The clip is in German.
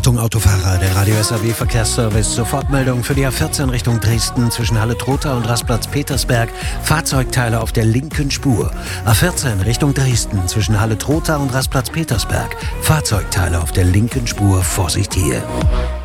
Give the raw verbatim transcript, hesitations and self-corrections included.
Achtung Autofahrer, der Radio S A W Verkehrsservice. Sofortmeldung für die A vierzehn Richtung Dresden zwischen Halle-Trotha und Rastplatz Petersberg. Fahrzeugteile auf der linken Spur. A vierzehn Richtung Dresden zwischen Halle-Trotha und Rastplatz Petersberg. Fahrzeugteile auf der linken Spur. Vorsicht hier.